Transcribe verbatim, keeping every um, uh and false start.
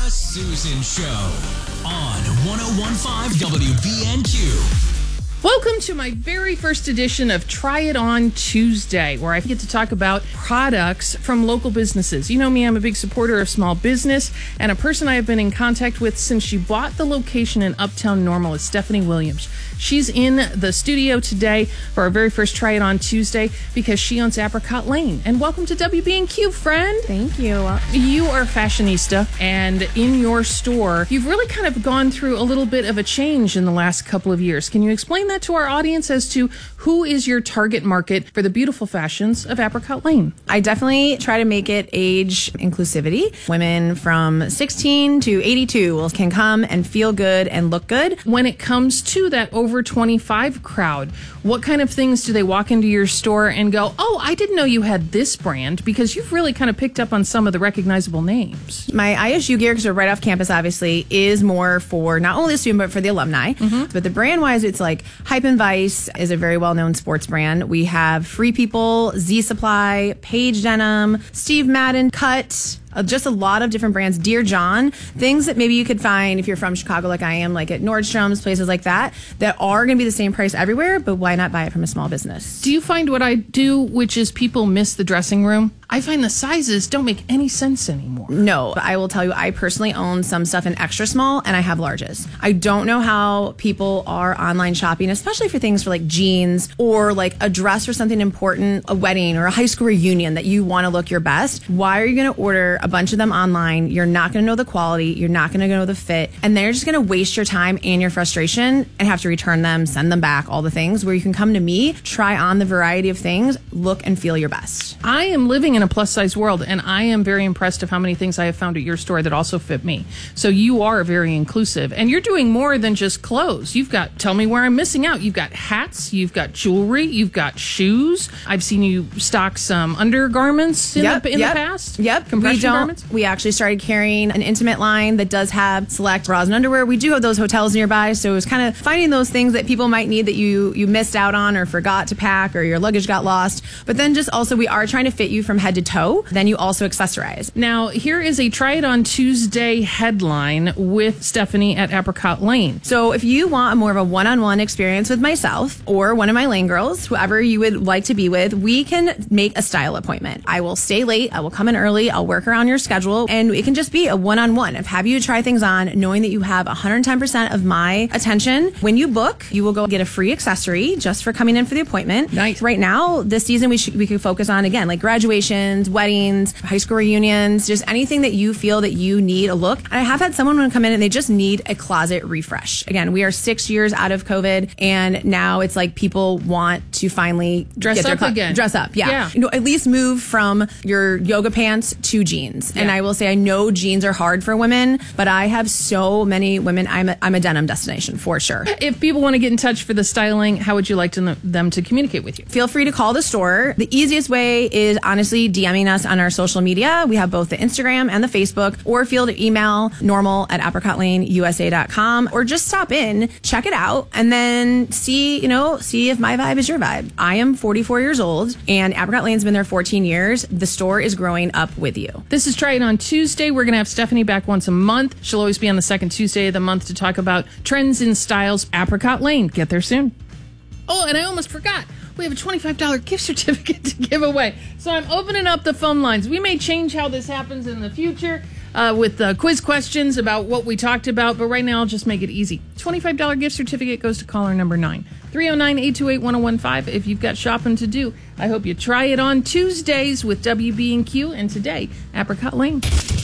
The Susan Show on one oh one point five W B N Q. Welcome to my very first edition of Try It On Tuesday, where I get to talk about products from local businesses. You know me, I'm a big supporter of small business, and a person I have been in contact with since she bought the location in Uptown Normal is Stephanie Williams. She's in the studio today for our very first Try It On Tuesday because she owns Apricot Lane. And welcome to W B N Q, friend. Thank you. You are a fashionista, and in your store, you've really kind of gone through a little bit of a change in the last couple of years. Can you explain that to our audience as to who is your target market for the beautiful fashions of Apricot Lane? I definitely try to make it age inclusivity. Women from sixteen to eighty-two can come and feel good and look good. When it comes to that over twenty-five crowd, what kind of things do they walk into your store and go, oh, I didn't know you had this brand? Because you've really kind of picked up on some of the recognizable names. My I S U gear, because we're right off campus, obviously, is more for not only the student, but for the alumni. Mm-hmm. But the brand-wise, it's like Hype and Vice is a very well-known sports brand. We have Free People, Z Supply, Paige Denim, Steve Madden, Cut, Uh, just a lot of different brands. Dear John, things that maybe you could find if you're from Chicago like I am, like at Nordstrom's, places like that, that are going to be the same price everywhere, but why not buy it from a small business? Do you find what I do, which is people miss the dressing room? I find the sizes don't make any sense anymore. No, I will tell you, I personally own some stuff in extra small, and I have larges. I don't know how people are online shopping, especially for things for like jeans or like a dress for something important, a wedding or a high school reunion that you want to look your best. Why are you going to order a bunch of them online? You're not going to know the quality. You're not going to know the fit. And they're just going to waste your time and your frustration and have to return them, send them back, all the things, where you can come to me, try on the variety of things, look and feel your best. I am living in a plus size world, and I am very impressed of how many things I have found at your store that also fit me. So you are very inclusive, and you're doing more than just clothes. You've got, tell me where I'm missing out. You've got hats, you've got jewelry, you've got shoes. I've seen you stock some undergarments in, yep, the, in yep, the past. Yep. Compression we don't, garments. We actually started carrying an intimate line that does have select bras and underwear. We do have those hotels nearby, so it was kind of finding those things that people might need that you you missed out on or forgot to pack or your luggage got lost. But then just also we are trying to fit you from head to toe. Then you also accessorize. Now, here is a Try It On Tuesday headline with Stephanie at Apricot Lane. So if you want a more of a one-on-one experience with myself or one of my lane girls, whoever you would like to be with, we can make a style appointment. I will stay late. I will come in early. I'll work around your schedule, and it can just be a one-on-one of have you try things on, knowing that you have one hundred ten percent of my attention. When you book, you will go get a free accessory just for coming in for the appointment. Nice. Right now, this season, we should, we could focus on, again, like graduations, weddings, high school reunions, just anything that you feel that you need a look. I have had someone come in and they just need a closet refresh. Again, we are six years out of COVID, and now it's like people want to finally dress get their up cl- again. Dress up, yeah. yeah. You know, at least move from your yoga pants to jeans. Yeah. And I will say, I know jeans are hard for women, but I have so many women. I'm a, I'm a denim destination for sure. If people want to get in touch for the styling, how would you like to, them to communicate with you? Feel free to call the store. The easiest way is honestly DMing us on our social media. We have both the Instagram and the Facebook, or feel to email normal at apricot lane u s a dot com, or just stop in, check it out, and then see, you know, see if my vibe is your vibe. I am forty-four years old, and Apricot Lane's been there fourteen years. The store is growing up with you. This is Try It On Tuesday. We're going to have Stephanie back once a month. She'll always be on the second Tuesday of the month to talk about trends in styles. Apricot Lane. Get there soon. Oh, and I almost forgot. We have a twenty-five dollars gift certificate to give away. So I'm opening up the phone lines. We may change how this happens in the future uh, with uh, quiz questions about what we talked about, but right now I'll just make it easy. twenty-five dollars gift certificate goes to caller number nine. three oh nine, eight two eight, one oh one five. If you've got shopping to do, I hope you try it on Tuesdays with W B and Q, and today, Apricot Lane.